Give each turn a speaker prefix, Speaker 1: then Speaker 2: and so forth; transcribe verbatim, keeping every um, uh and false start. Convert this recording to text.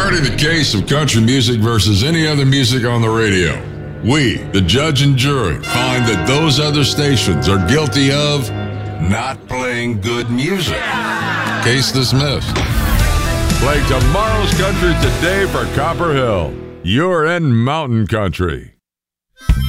Speaker 1: Regarding the case of country music versus any other music on the radio, we, the judge and jury, find that those other stations are guilty of not playing good music. Case dismissed.
Speaker 2: Play tomorrow's country today for Copper Hill. You're in mountain country.